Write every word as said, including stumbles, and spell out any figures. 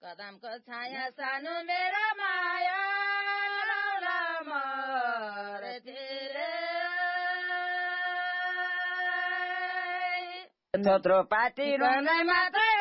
कदमको छाया सानो मेरो माया लाउला मरतिर थोत्रो पाटी रुँदै मात्रै